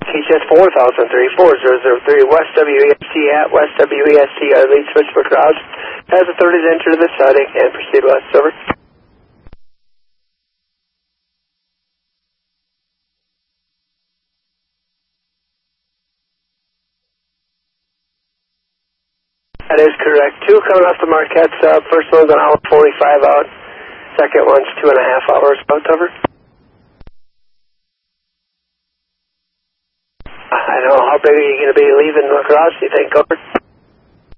TCS 4003, West WEST at West WEST, lead switch for crowds. Has authorities enter the siding and proceed west, over. That is correct. 2 coming off the Marquette sub. First one's an hour 45 out. Second one's 2.5 hours out, over. I know. How big are you going to be leaving La Crosse, you think, over?